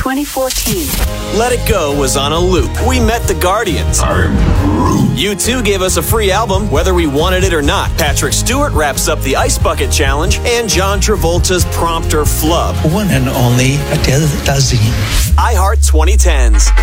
2014. Let It Go was on a loop. We met the Guardians. U2 gave us a free album, whether we wanted it or not. Patrick Stewart wraps up the Ice Bucket Challenge, and John Travolta's Prompt or Flub. One and only Adele Dazeem. iHeart 2010s.